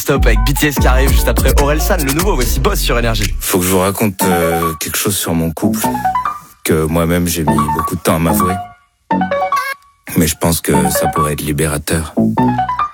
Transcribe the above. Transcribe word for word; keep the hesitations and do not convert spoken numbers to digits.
Non-Stop avec B T S qui arrive juste après Orelsan, le nouveau. Voici Boss sur Énergie. Faut que je vous raconte euh, quelque chose sur mon couple que moi-même j'ai mis beaucoup de temps à m'avouer. Mais je pense que ça pourrait être libérateur.